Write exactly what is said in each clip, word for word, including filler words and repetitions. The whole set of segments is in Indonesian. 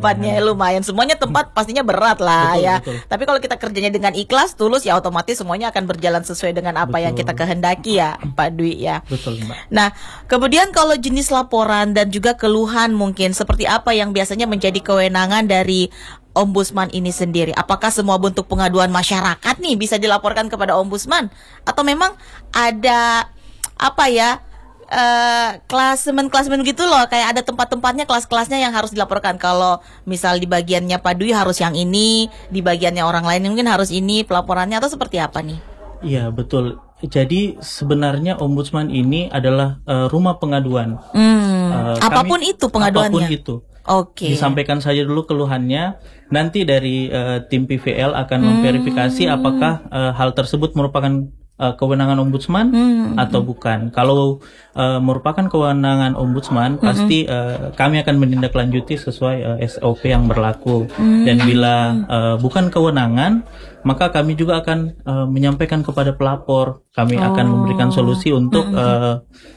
tempatnya lumayan. Semuanya tempat pastinya berat lah, betul, ya. Betul. Tapi kalau kita kerjanya dengan ikhlas, tulus, ya otomatis semuanya akan berjalan sesuai dengan apa betul. Yang kita kehendaki ya, Pak Dwi ya. Betul, Mbak. Nah, kemudian kalau jenis laporan dan juga keluhan mungkin seperti apa yang biasanya menjadi kewenangan dari Ombudsman ini sendiri? Apakah semua bentuk pengaduan masyarakat nih bisa dilaporkan kepada Ombudsman? Atau memang ada apa ya? Uh, klasemen-klasemen gitu loh, kayak ada tempat-tempatnya, kelas-kelasnya yang harus dilaporkan. Kalau misal di bagiannya Pak Dwi harus yang ini, di bagiannya orang lain mungkin harus ini pelaporannya, atau seperti apa nih? Iya, betul. Jadi sebenarnya Ombudsman ini adalah uh, rumah pengaduan. Hmm, uh, apapun kami, itu pengaduannya. Apapun itu. Oke. Okay. Disampaikan saja dulu keluhannya. Nanti dari uh, tim P V L akan hmm. memverifikasi apakah uh, hal tersebut merupakan Uh, kewenangan Ombudsman hmm. atau bukan. Kalau uh, merupakan kewenangan Ombudsman, hmm. pasti uh, kami akan menindaklanjuti sesuai uh, S O P yang berlaku. Hmm. Dan bila uh, bukan kewenangan, maka kami juga akan uh, menyampaikan kepada pelapor. Kami oh. akan memberikan solusi untuk hmm. uh,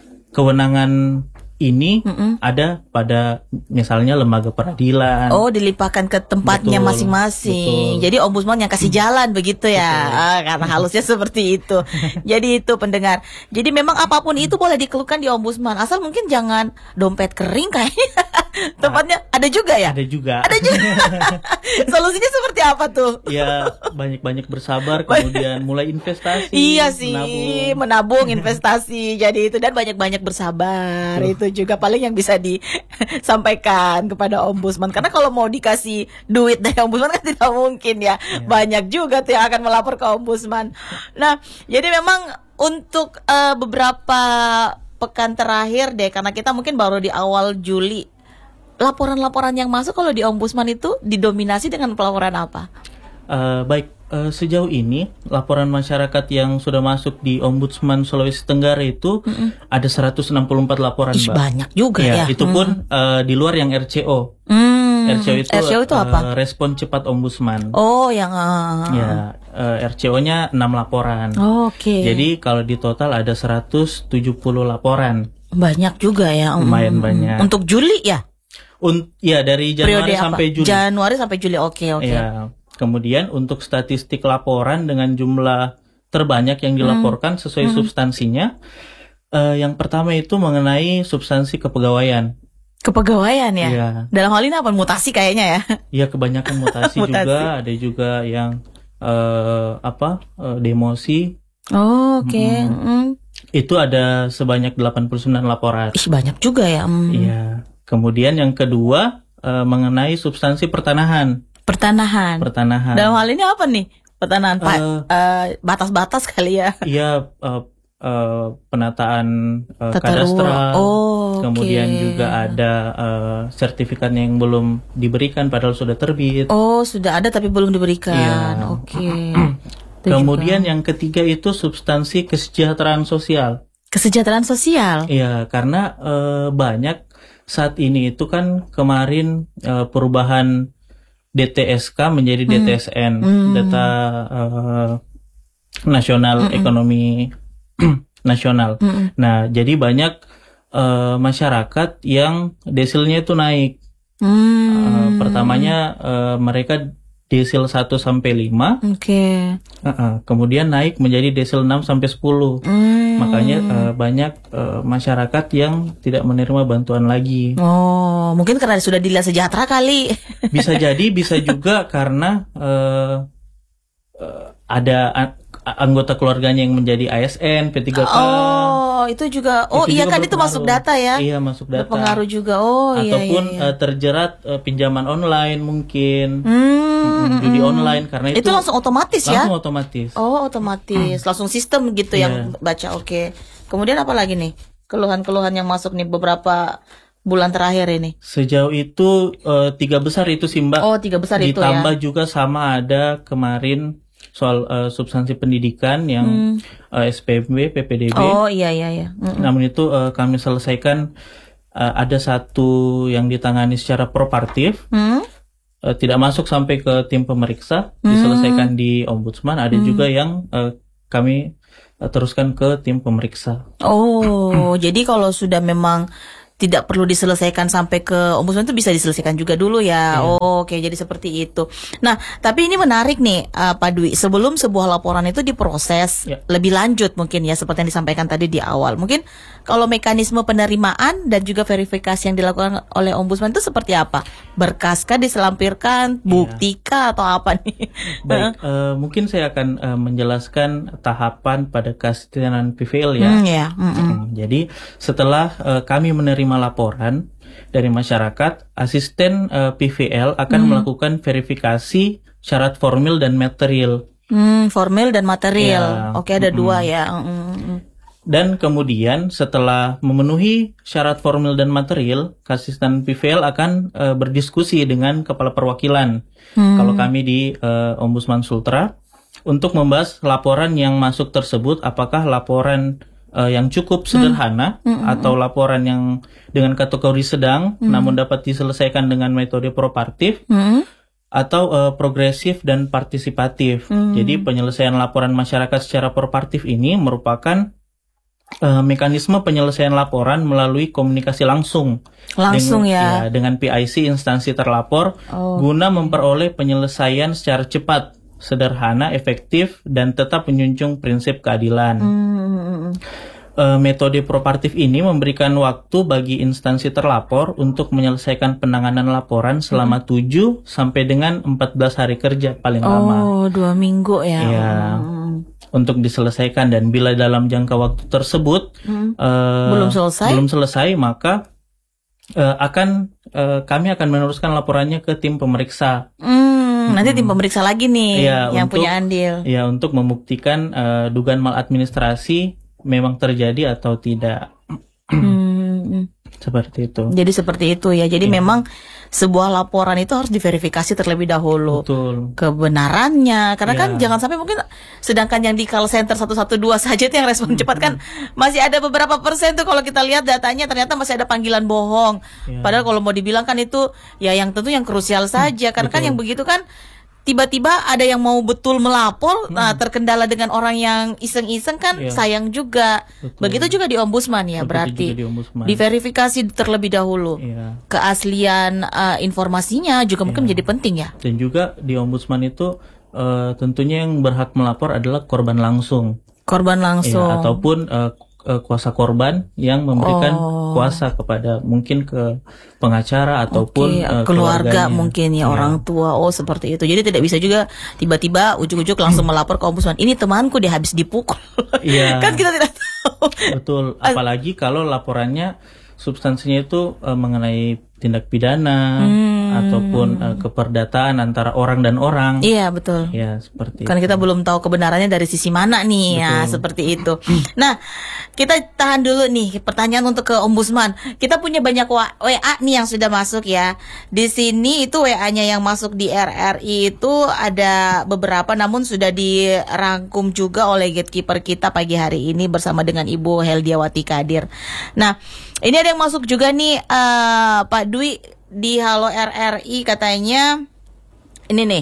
kewenangan ini mm-mm. ada pada misalnya lembaga peradilan. Oh, dilimpahkan ke tempatnya betul, masing-masing. Betul. Jadi Ombudsman yang kasih jalan begitu ya. Ah, karena halusnya seperti itu. Jadi itu pendengar. Jadi memang apapun itu boleh dikeluhkan di Ombudsman. Asal mungkin jangan dompet kering kayaknya. Tempatnya ada juga ya? Ada juga. Ada juga. Solusinya seperti apa tuh? Ya, banyak-banyak bersabar, kemudian mulai investasi. Iya sih, menabung, menabung investasi. Jadi itu, dan banyak-banyak bersabar. Tuh. Itu juga paling yang bisa disampaikan kepada Ombudsman. Karena kalau mau dikasih duit dari Ombudsman kan tidak mungkin ya. ya. Banyak juga tuh yang akan melapor ke Ombudsman. Nah, jadi memang untuk uh, beberapa pekan terakhir deh, karena kita mungkin baru di awal Juli, laporan-laporan yang masuk kalau di Ombudsman itu didominasi dengan pelaporan apa? Uh, baik. Uh, sejauh ini laporan masyarakat yang sudah masuk di Ombudsman Sulawesi Tenggara itu mm-mm. ada seratus enam puluh empat laporan, Ih, Mbak. Banyak juga ya. ya. Itu pun mm. uh, di luar yang R C O. Mm. R C O itu, R C O itu uh, apa? Respon cepat Ombudsman. Oh, yang uh... ya uh, R C O-nya enam laporan. Oh, Oke. Okay. Jadi kalau di total ada seratus tujuh puluh laporan. Banyak juga ya. Lumayan mm. banyak. Untuk Juli ya? Un- ya dari Januari sampai Juli. Januari sampai Juli. Oke, okay, oke. Okay. Ya. Kemudian untuk statistik laporan dengan jumlah terbanyak yang dilaporkan hmm. sesuai hmm. substansinya, uh, yang pertama itu mengenai substansi kepegawaian. Kepegawaian ya? Ya. Dalam hal ini apa? Mutasi kayaknya ya? Iya, kebanyakan mutasi, mutasi juga, ada juga yang uh, apa uh, demosi. Oh, oke. Okay. Hmm. Mm. Itu ada sebanyak delapan puluh sembilan laporan. Ih, banyak juga ya. Iya. Mm. Kemudian yang kedua uh, mengenai substansi pertanahan. Pertanahan. Pertanahan. Dalam hal ini apa nih? Pertanahan Pak uh, uh, batas-batas kali ya? Iya, uh, uh, penataan uh, kadastral. Oh, kemudian okay. juga ada uh, sertifikat yang belum diberikan padahal sudah terbit. Oh, sudah ada tapi belum diberikan. Iya. Oke. Okay. Kemudian yang ketiga itu substansi kesejahteraan sosial. Kesejahteraan sosial? Iya, karena uh, banyak saat ini itu kan kemarin uh, perubahan D T S K menjadi D T S N, hmm. data uh, nasional hmm. ekonomi nasional. Hmm. Nah, jadi banyak uh, masyarakat yang desilnya itu naik. Hmm. Uh, pertamanya uh, mereka desil satu sampai lima. Oke. Okay. Uh-uh. Kemudian naik menjadi desil enam sampai sepuluh. Hmm. Makanya uh, banyak uh, masyarakat yang tidak menerima bantuan lagi. Oh, mungkin karena sudah dilihat sejahtera kali. Bisa jadi, bisa juga karena uh, uh, ada a- anggota keluarganya yang menjadi A S N, P tiga K. Oh, itu juga. Oh, itu iya juga kan itu masuk data ya? Iya, masuk data. Berpengaruh juga. Oh, Ataupun, iya. Ataupun iya, iya. uh, terjerat uh, pinjaman online mungkin. Hmm, judi hmm. online karena itu. Itu langsung otomatis langsung ya? Langsung otomatis. Oh, otomatis. Hmm. Langsung sistem gitu yeah. yang baca. Oke. Okay. Kemudian apa lagi nih? Keluhan-keluhan yang masuk nih beberapa bulan terakhir ini. Sejauh itu uh, tiga besar itu sih, Mbak. Oh, tiga besar Ditambah itu ya. Ditambah juga sama ada kemarin soal uh, substansi pendidikan yang hmm. uh, S P B, P P D B. Oh, iya iya iya. Mm-mm. Namun itu uh, kami selesaikan uh, ada satu yang ditangani secara proaktif. Hmm. Uh, tidak masuk sampai ke tim pemeriksa, hmm. diselesaikan di Ombudsman. Ada hmm. juga yang uh, kami uh, teruskan ke tim pemeriksa. Oh, jadi kalau sudah memang tidak perlu diselesaikan sampai ke ombudsman, itu bisa diselesaikan juga dulu ya. Iya. Oh, oke, jadi seperti itu. Nah, tapi ini menarik nih, uh, Pak Dwi. Sebelum sebuah laporan itu diproses Ya. lebih lanjut mungkin ya, seperti yang disampaikan tadi di awal. Mungkin kalau mekanisme penerimaan dan juga verifikasi yang dilakukan oleh ombudsman itu seperti apa? Berkaskah diselampirkan, buktikah atau apa nih? Baik, uh, mungkin saya akan uh, menjelaskan tahapan pada keaslian P V L ya. Hmm, ya. Mm-mm. Hmm, jadi setelah uh, kami menerima laporan dari masyarakat, asisten uh, P V L akan Hmm. melakukan verifikasi syarat formil dan material. Hmm, formil dan material. Ya. Oke, ada Mm-mm. dua ya. Mm-mm. Dan kemudian setelah memenuhi syarat formil dan material, asisten P V L akan uh, berdiskusi dengan kepala perwakilan. Hmm. Kalau kami di uh, Ombudsman Sultra untuk membahas laporan yang masuk tersebut, apakah laporan uh, yang cukup sederhana Hmm. atau laporan yang dengan kategori sedang namun dapat diselesaikan dengan metode proaktif Hmm. atau uh, progresif dan partisipatif. Hmm. Jadi penyelesaian laporan masyarakat secara proaktif ini merupakan uh, mekanisme penyelesaian laporan melalui komunikasi langsung Langsung dengan, ya. dengan P I C instansi terlapor Oh. guna memperoleh penyelesaian secara cepat, sederhana, efektif, dan tetap menjunjung prinsip keadilan. Hmm. Uh, metode proaktif ini memberikan waktu bagi instansi terlapor untuk menyelesaikan penanganan laporan selama tujuh sampai dengan empat belas hari kerja paling lama. Oh, dua minggu ya. Iya. Hmm. Untuk diselesaikan, dan bila dalam jangka waktu tersebut Hmm. uh, Belum selesai? belum selesai, maka uh, akan uh, kami akan meneruskan laporannya ke tim pemeriksa. Hmm, nanti tim pemeriksa lagi nih Iya, yang untuk- punya andil. Ya, untuk membuktikan uh, dugaan maladministrasi memang terjadi atau tidak. Hmm. Seperti itu. Jadi seperti itu ya. Jadi Iya. memang sebuah laporan itu harus diverifikasi terlebih dahulu. Betul. Kebenarannya, karena kan Iya. jangan sampai mungkin sedangkan yang di call center satu satu dua saja itu yang respon cepat kan masih ada beberapa persen tuh kalau kita lihat datanya ternyata masih ada panggilan bohong. Iya. Padahal kalau mau dibilang kan itu ya yang tentu yang krusial saja, karena kan betul. yang begitu kan tiba-tiba ada yang mau betul melapor, nah terkendala dengan orang yang iseng-iseng kan Iya. sayang juga. Betul. Begitu juga di ombudsman ya, Begitu berarti juga di ombudsman. diverifikasi terlebih dahulu. Iya. Keaslian uh, informasinya juga mungkin Iya. menjadi penting ya. Dan juga di ombudsman itu uh, tentunya yang berhak melapor adalah korban langsung. Korban Iya, langsung. ataupun uh, uh, kuasa korban yang memberikan Oh. kuasa kepada mungkin ke pengacara ataupun Oke, uh, keluarga keluarganya. mungkin ya, Iya. orang tua. Oh, seperti itu. Jadi tidak bisa juga tiba-tiba ujuk-ujuk langsung melapor ke ombudsman. Ini temanku dia habis dipukul. Iya. Kan kita tidak tahu. Betul, apalagi kalau laporannya substansinya itu uh, mengenai tindak pidana Hmm. ataupun uh, keperdataan antara orang dan orang. Iya, betul. Ya, seperti Kan itu. kita belum tahu kebenarannya dari sisi mana nih ya, Betul. seperti itu. Nah, kita tahan dulu nih pertanyaan untuk ke ombudsman. Kita punya banyak W A nih yang sudah masuk ya. Di sini itu W A-nya yang masuk di R R I itu ada beberapa, namun sudah dirangkum juga oleh gatekeeper kita pagi hari ini bersama dengan Ibu Heldiawati Kadir. Nah, ini ada yang masuk juga nih eh, Pak Dwi di Halo R R I, katanya ini nih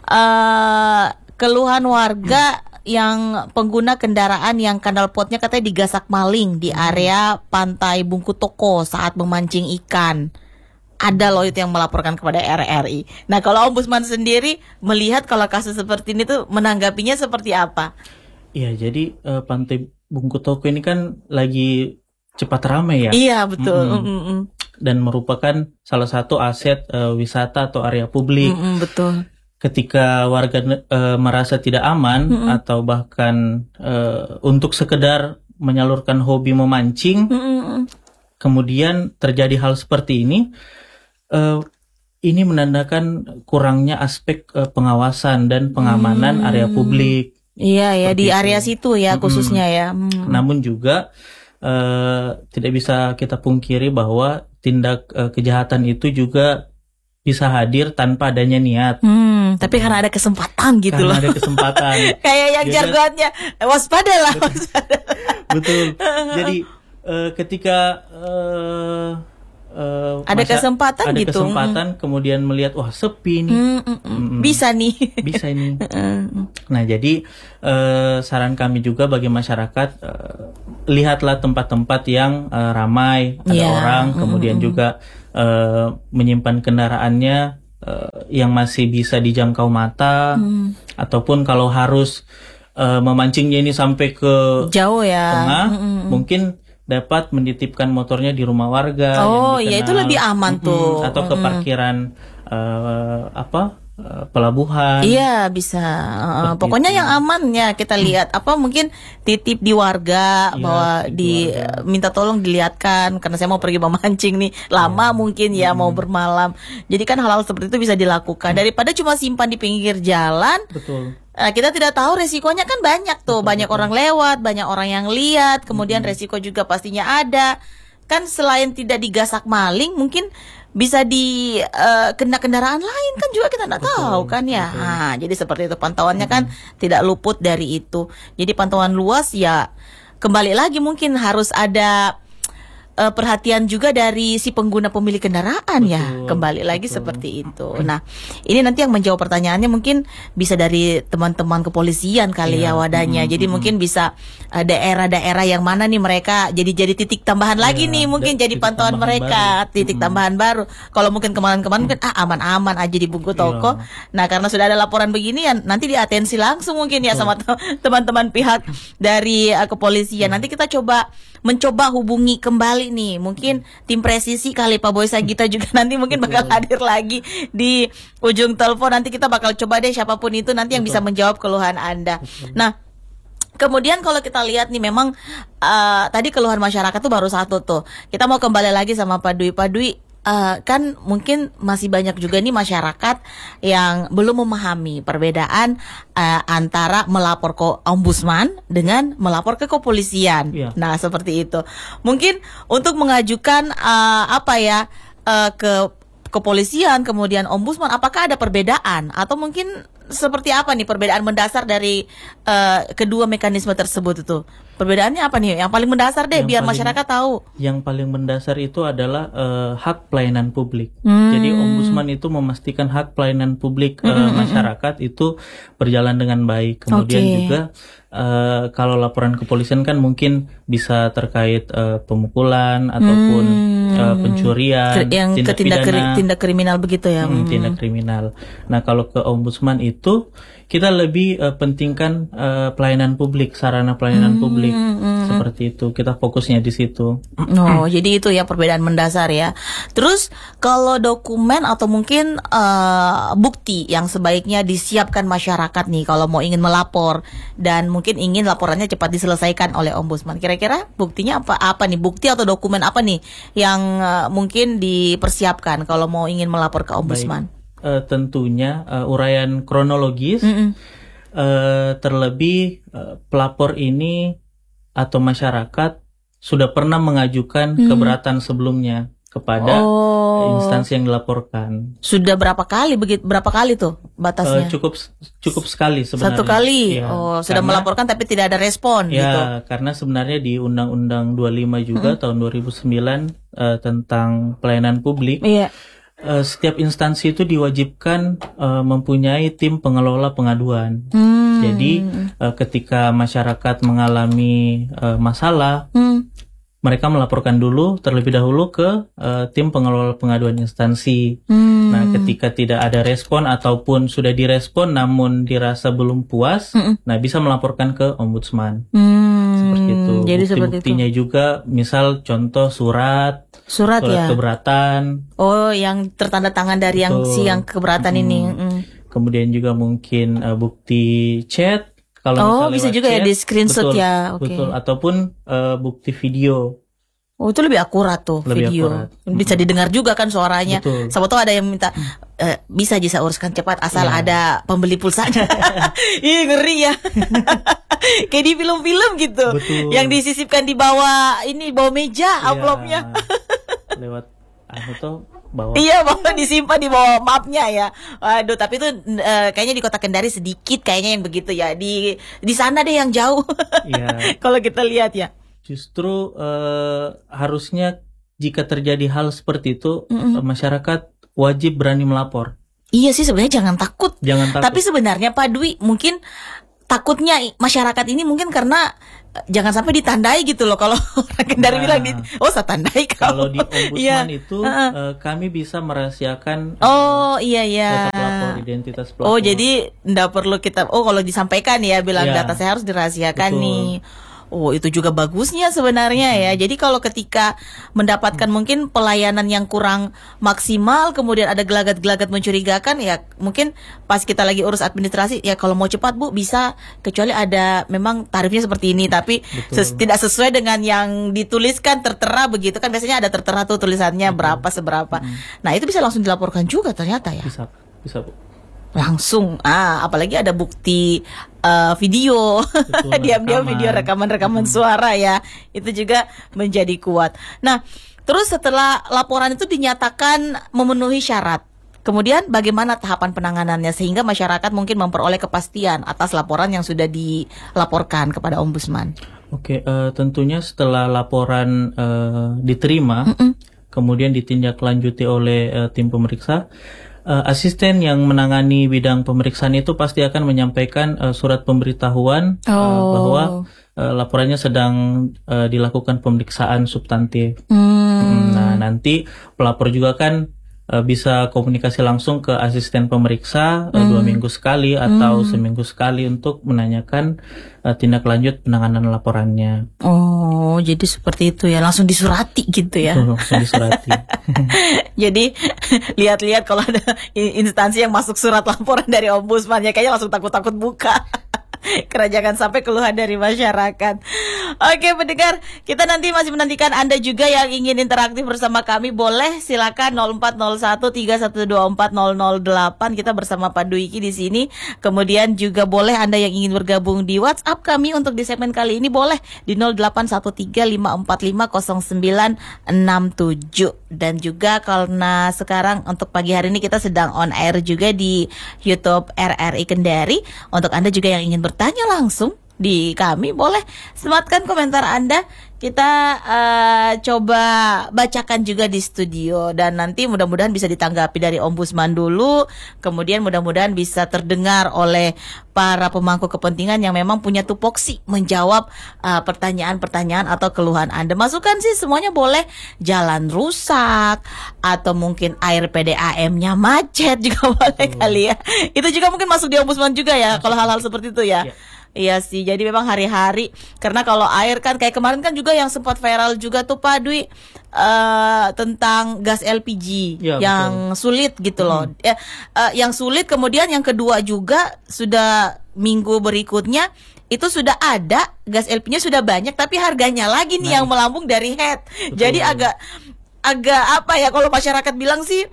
eh keluhan warga yang pengguna kendaraan yang kanal potnya katanya digasak maling di area pantai Bungku Toko saat memancing ikan. Ada loh itu yang melaporkan kepada R R I. Nah, kalau ombudsman sendiri melihat kalau kasus seperti ini tuh menanggapinya seperti apa? Iya, jadi uh, Pantai Bungku Toko ini kan lagi cepat ramai ya. Iya, betul. Mm-mm. Mm-mm. Dan merupakan salah satu aset uh, wisata atau area publik. Mm-mm, betul. Ketika warga uh, merasa tidak aman Mm-mm. atau bahkan uh, untuk sekedar menyalurkan hobi memancing, Mm-mm. kemudian terjadi hal seperti ini, uh, ini menandakan kurangnya aspek uh, pengawasan dan pengamanan Hmm. area publik. Iya ya, Seperti di itu. area situ ya Mm-mm. khususnya ya. Hmm. Namun juga uh, tidak bisa kita pungkiri bahwa tindak uh, kejahatan itu juga bisa hadir tanpa adanya niat. Hmm, tapi karena ada kesempatan gitu Karena loh. ada kesempatan. Kayak yang Jadi- jargonnya waspada lah. waspada. Betul. Jadi eh, ketika eh, uh, ada masa- kesempatan ada gitu. kesempatan kemudian melihat wah sepi nih. Mm, mm, mm. Mm-mm. Bisa nih. Bisa ini. Nah, jadi eh, saran kami juga bagi masyarakat, eh, lihatlah tempat-tempat yang eh, ramai, ada Iya, orang, kemudian juga eh, menyimpan kendaraannya eh, yang masih bisa dijangkau mata, ataupun kalau harus eh, memancingnya ini sampai ke Jauh ya. tengah, mungkin dapat menitipkan motornya di rumah warga. Oh, yang iya, dikenal. itu lebih aman Mm-mm. tuh. Atau ke parkiran eh, apa eh, pelabuhan. Iya bisa. Uh, Seperti pokoknya itu. yang aman ya kita lihat. Apa mungkin titip di warga Iya, bahwa titip di di warga. minta tolong dilihatkan karena saya mau pergi memancing nih lama mungkin ya mau bermalam. Jadi kan hal-hal seperti itu bisa dilakukan daripada cuma simpan di pinggir jalan. Betul. Nah, kita tidak tahu resikonya kan banyak tuh, banyak orang lewat, banyak orang yang lihat, kemudian resiko juga pastinya ada. Kan selain tidak digasak maling, mungkin bisa di eh, kena kendaraan lain kan juga kita tidak tahu kan ya. Nah, jadi seperti itu pantauannya kan tidak luput dari itu. Jadi pantauan luas ya kembali lagi mungkin harus ada eh, perhatian juga dari si pengguna pemilik kendaraan ya. Betul, Kembali lagi betul. seperti itu. Nah, ini nanti yang menjawab pertanyaannya mungkin bisa dari teman-teman kepolisian kali ya Iya, wadahnya. mm, Jadi mm, mungkin bisa eh, daerah-daerah yang mana nih mereka jadi jadi titik tambahan lagi Iya, nih mungkin da- jadi titik pantauan tambahan mereka, baru. titik Mm. tambahan baru. Kalau mungkin kemarin-kemarin mungkin ah aman-aman aja di buku toko. Iya. Nah, karena sudah ada laporan begini ya nanti diatensi langsung mungkin ya sama te- teman-teman pihak dari eh, kepolisian. Nanti kita coba mencoba hubungi kembali nih. Mungkin tim presisi kali Pak Boy Sagita juga nanti mungkin bakal hadir lagi di ujung telepon. Nanti kita bakal coba deh siapapun itu nanti yang bisa menjawab keluhan Anda. Nah, kemudian kalau kita lihat nih memang eh, tadi keluhan masyarakat tuh baru satu tuh. Kita mau kembali lagi sama Pak Dwi. Pak Dwi, eh, kan mungkin masih banyak juga nih masyarakat yang belum memahami perbedaan eh, antara melapor ke ombudsman dengan melapor ke kepolisian. Iya. Nah, seperti itu. Mungkin untuk mengajukan eh, apa ya eh, ke kepolisian kemudian ombudsman, apakah ada perbedaan atau mungkin seperti apa nih perbedaan mendasar dari eh, kedua mekanisme tersebut itu? Perbedaannya apa nih? Yang paling mendasar deh Yang biar paling- masyarakat tahu. Yang paling mendasar itu adalah eh, hak pelayanan publik. Hmm. Jadi ombudsman itu memastikan hak pelayanan publik eh, masyarakat itu berjalan dengan baik. Kemudian Oke. juga eh, kalau laporan kepolisian kan mungkin bisa terkait eh, pemukulan ataupun eh, pencurian, Ke- yang ke tindak tindak, pidana, kri- tindak kriminal begitu ya. Hmm, tindak kriminal. Nah, kalau ke ombudsman itu kita lebih eh, pentingkan eh, pelayanan publik, sarana pelayanan publik. Seperti itu. Kita fokusnya di situ. Oh, jadi itu ya perbedaan mendasar ya. Terus kalau dokumen atau mungkin eh, bukti yang sebaiknya disiapkan masyarakat nih kalau mau ingin melapor dan mungkin ingin laporannya cepat diselesaikan oleh ombudsman. Kira-kira buktinya apa apa nih? Bukti atau dokumen apa nih yang eh, mungkin dipersiapkan kalau mau ingin melapor ke ombudsman? Eh, tentunya eh, uraian kronologis, Mm-mm. eh, terlebih eh, pelapor ini atau masyarakat sudah pernah mengajukan keberatan sebelumnya kepada Oh, instansi yang dilaporkan. sudah berapa kali begitu? Berapa kali tuh Eh, batasnya? cukup cukup sekali sebenarnya. Satu kali. Ya, Oh, sudah karena- melaporkan tapi tidak ada respon Ya, gitu. karena sebenarnya di Undang-Undang dua puluh lima juga tahun dua ribu sembilan eh, tentang pelayanan publik, Iya. eh, setiap instansi itu diwajibkan eh, mempunyai tim pengelola pengaduan. Hmm. Jadi eh, ketika masyarakat mengalami eh, masalah, Hmm. mereka melaporkan dulu terlebih dahulu ke eh, tim pengelola pengaduan instansi. Hmm. Nah, ketika tidak ada respon ataupun sudah direspon namun dirasa belum puas, nah bisa melaporkan ke ombudsman. Hmm. Seperti itu. Jadi seperti itu. Bukti-buktinya juga, misal contoh surat, Surat, surat ya. keberatan, Oh, yang tertanda tangan dari yang Betul. si yang keberatan ini. Mm. kemudian juga mungkin eh, bukti chat. Kalau Oh, misal bisa lewat juga ya chat, di screenshot betul, ya, oke. Betul, ataupun eh, bukti video. Oh, itu lebih akurat tuh Lebih video. akurat. Bisa didengar juga kan suaranya. Betul. Siapa tahu ada yang minta "Eh, bisa bisa uruskan cepat asal Ya. ada pembeli pulsanya. Ih, ngeri ya. Kayak di film-film gitu. Betul. Yang disisipkan di bawah ini bawah meja amplopnya. Ya, lewat apa tuh bawah. Iya, bahwa disimpan di bawah mapnya ya. Waduh, tapi itu eh, kayaknya di Kota Kendari sedikit kayaknya yang begitu ya. Di di sana deh yang jauh. Iya. Kalau kita lihat ya. Justru eh, harusnya jika terjadi hal seperti itu, Mm-mm. eh, masyarakat wajib berani melapor. Iya sih, sebenarnya jangan takut. Jangan takut. Tapi sebenarnya Pak Dwi, mungkin takutnya i- masyarakat ini mungkin karena eh, jangan sampai ditandai gitu loh. Kalau orang Kendari Nah. bilang, di, oh saya tandai Kalau kau. di ombudsman Iya. itu Heeh. eh, kami bisa merahasiakan eh, Oh iya iya. data pelapor, identitas pelapor. Oh jadi ndak perlu kita. Oh kalau disampaikan ya bilang Ya. data saya harus dirahasiakan Betul. nih. Oh itu juga bagusnya sebenarnya ya. Jadi kalau ketika mendapatkan mungkin pelayanan yang kurang maksimal, kemudian ada gelagat-gelagat mencurigakan, ya mungkin pas kita lagi urus administrasi, ya kalau mau cepat Bu bisa, kecuali ada memang tarifnya seperti ini, tapi ses- tidak sesuai dengan yang dituliskan tertera begitu kan, biasanya ada tertera tuh tulisannya berapa seberapa. Nah itu bisa langsung dilaporkan juga ternyata ya. bisa, bisa Bu. Langsung ah apalagi ada bukti eh, video Betul, diam-diam rekaman. video rekaman-rekaman suara ya, itu juga menjadi kuat. Nah terus setelah laporan itu dinyatakan memenuhi syarat, kemudian bagaimana tahapan penanganannya sehingga masyarakat mungkin memperoleh kepastian atas laporan yang sudah dilaporkan kepada ombudsman. Oke, eh, tentunya setelah laporan eh, diterima, kemudian ditindaklanjuti oleh eh, tim pemeriksa, eh, asisten yang menangani bidang pemeriksaan itu pasti akan menyampaikan eh, surat pemberitahuan eh, Oh. bahwa eh, laporannya sedang eh, dilakukan pemeriksaan substantif. Hmm. Nah, nanti pelapor juga kan eh, bisa komunikasi langsung ke asisten pemeriksa eh, dua minggu sekali atau seminggu sekali untuk menanyakan eh, tindak lanjut penanganan laporannya. Oh jadi seperti itu ya, langsung disurati gitu ya. Tuh, langsung disurati. Jadi lihat-lihat kalau ada i- instansi yang masuk surat laporan dari ombudsman, ya kayaknya langsung takut-takut buka. Karena jangan sampai keluhan dari masyarakat. Oke pendengar, kita nanti masih menantikan Anda juga yang ingin interaktif bersama kami. Boleh silakan nol empat nol satu tiga satu dua empat nol nol delapan. Kita bersama Pak Dwiki di sini. Kemudian juga boleh Anda yang ingin bergabung di WhatsApp kami untuk di segmen kali ini, boleh di nol delapan satu tiga lima empat lima nol sembilan enam tujuh. Dan juga karena sekarang untuk pagi hari ini kita sedang on air juga di YouTube R R I Kendari. Untuk Anda juga yang ingin bertanya langsung di kami, boleh sematkan komentar Anda. Kita eh, coba bacakan juga di studio, dan nanti mudah-mudahan bisa ditanggapi dari ombudsman dulu, kemudian mudah-mudahan bisa terdengar oleh para pemangku kepentingan yang memang punya tupoksi menjawab eh, pertanyaan-pertanyaan atau keluhan Anda. Masukan sih semuanya boleh, jalan rusak atau mungkin air P D A M-nya macet juga boleh kali ya. Itu juga mungkin masuk di ombudsman juga ya kalau hal-hal seperti itu ya. Iya. Iya sih, jadi memang hari-hari, karena kalau air kan kayak kemarin kan juga yang sempat viral juga tuh Pak Dwi, eh, tentang gas L P G Ya, yang sulit gitu loh. Ya, eh, yang sulit, kemudian yang kedua juga sudah minggu berikutnya itu sudah ada gas L P G-nya sudah banyak, tapi harganya lagi nih yang melambung dari head. Jadi agak agak apa ya, kalau masyarakat bilang sih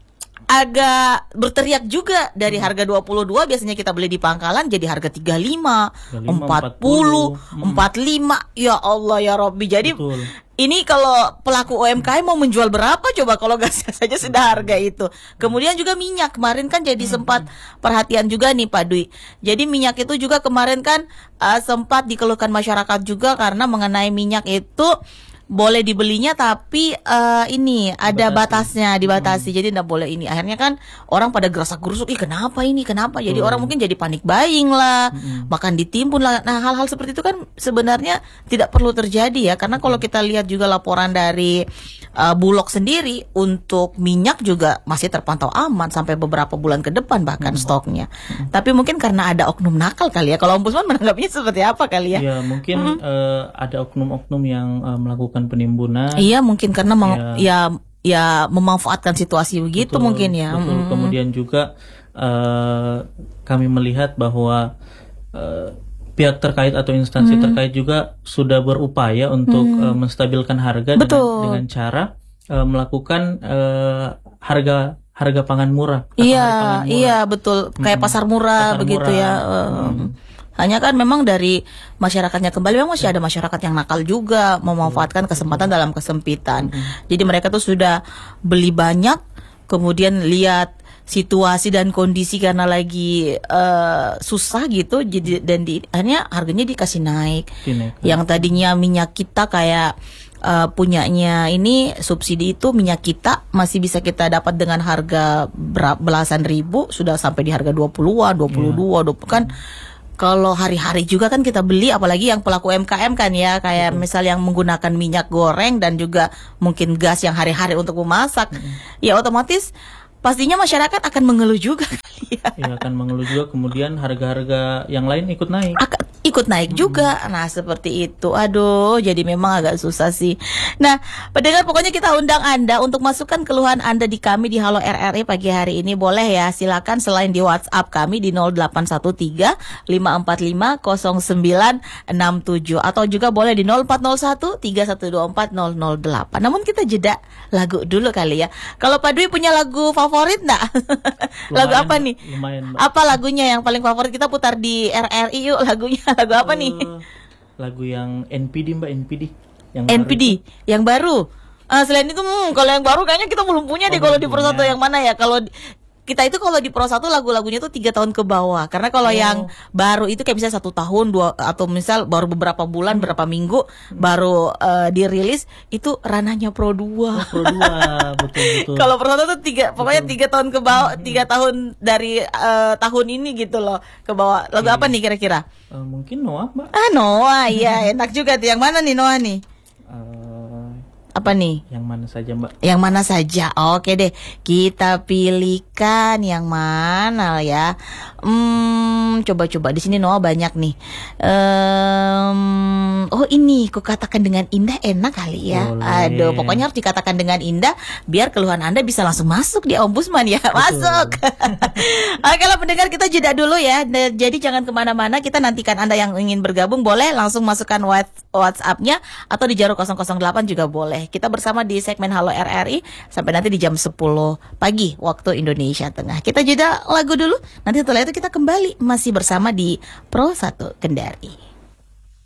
agak berteriak juga, dari harga dua puluh dua biasanya kita beli di pangkalan jadi harga tiga puluh lima, empat puluh, empat puluh lima. Ya Allah ya Robbi. Jadi Betul. ini kalau pelaku U M K M mau menjual berapa coba kalau gasnya saja sudah harga itu. Kemudian juga minyak kemarin kan jadi sempat perhatian juga nih Pak Dwi. Jadi minyak itu juga kemarin kan uh, sempat dikeluhkan masyarakat juga karena mengenai minyak itu boleh dibelinya tapi uh, ini ada Dibatasi. batasnya, dibatasi. Jadi enggak boleh ini. Akhirnya kan orang pada gerasak-gerusuk, ih kenapa ini, kenapa? Jadi Betul. orang mungkin jadi panik buying lah, makan ditimbun lah. Nah, hal-hal seperti itu kan sebenarnya tidak perlu terjadi ya, karena kalau kita lihat juga laporan dari uh, Bulog sendiri untuk minyak juga masih terpantau aman sampai beberapa bulan ke depan bahkan stoknya. Tapi mungkin karena ada oknum nakal kali ya. Kalau ombudsman menanggapinya seperti apa kali ya? Ya mungkin eh, ada oknum-oknum yang eh, melakukan penimbunan. Iya mungkin karena mau, Ya. ya ya memanfaatkan situasi begitu Betul, mungkin ya. betul. Mm. Kemudian juga eh, kami melihat bahwa eh, pihak terkait atau instansi terkait juga sudah berupaya untuk eh, menstabilkan harga dengan, Betul. dengan cara eh, melakukan eh, harga harga pangan murah. atau Iya, harga pangan murah. iya betul. Kayak pasar murah Pasar begitu murah. ya. Um, Hanya kan memang dari masyarakatnya kembali, memang masih ada masyarakat yang nakal juga memanfaatkan kesempatan dalam kesempitan. Jadi mereka tuh sudah beli banyak, kemudian lihat situasi dan kondisi karena lagi eh, susah gitu, jadi dan di, akhirnya harganya dikasih naik. Dinaikkan. Yang tadinya minyak kita kayak uh, punyanya ini subsidi itu minyak kita masih bisa kita dapat dengan harga berapa belasan ribu, sudah sampai di harga dua puluhan, dua puluh dua, dua puluh kan. Kalau hari-hari juga kan kita beli, apalagi yang pelaku U M K M kan ya, kayak Betul. misal yang menggunakan minyak goreng dan juga mungkin gas yang hari-hari untuk memasak, mm-hmm. ya otomatis pastinya masyarakat akan mengeluh juga kali ya. Ya akan mengeluh juga, kemudian harga-harga yang lain ikut naik. Akan ikut naik juga. Hmm. Nah, seperti itu. Aduh, jadi memang agak susah sih. Nah, pendengar, pokoknya kita undang Anda untuk masukkan keluhan Anda di kami di Halo R R I pagi hari ini. Boleh ya, silakan selain di WhatsApp kami di nol delapan satu tiga lima empat lima nol sembilan enam tujuh atau juga boleh di nol empat nol satu tiga satu dua empat nol nol delapan. Namun kita jeda lagu dulu kali ya. Kalau Pak Dwi punya lagu favorit enggak? Lagu apa nih? Lumayan, Mbak. Apa lagunya yang paling favorit? Kita putar di R R I yuk lagunya. Lagu apa uh, nih? Lagu yang N P D, Mbak, N P D. Yang N P D baru yang baru. Uh, selain itu, hmm, kalau yang baru kayaknya kita belum punya oh, deh kalau di Pro satu yang mana ya? Kalau kita itu kalau di Pro satu lagu-lagunya tuh tiga tahun ke bawah. Karena kalau oh. yang baru itu kayak bisa satu tahun dua atau misal baru beberapa bulan, hmm. berapa minggu hmm. baru uh, dirilis, itu ranahnya Pro dua. Oh, Pro dua, betul betul. Kalau Pro satu tuh tiga, pokoknya tiga tahun ke bawah, tiga hmm. tahun dari uh, tahun ini gitu loh ke bawah. Lagu okay. apa nih kira-kira? Uh, mungkin Noah, Mbak. Ah, Noah, iya enak juga tuh. Yang mana nih Noah nih? Uh, apa nih? Yang mana saja, Mbak? Yang mana saja. Oke deh, kita pilihkan yang mana ya. Hmm, coba-coba di sini Noah banyak nih. Um, oh ini, ku katakan dengan indah enak kali ya. Boleh. Aduh, pokoknya harus dikatakan dengan indah biar keluhan Anda bisa langsung masuk di Ombudsman ya. Betul. Masuk. Oke, kalau pendengar kita jeda dulu ya. Jadi jangan kemana-mana. Kita nantikan Anda yang ingin bergabung boleh langsung masukkan WhatsApp-nya atau di Jarum nol nol delapan juga boleh. Kita bersama di segmen Halo R R I sampai nanti di jam sepuluh pagi waktu Indonesia Tengah. Kita jeda lagu dulu. Nanti setelah itu kita kembali masih bersama di Pro satu Kendari.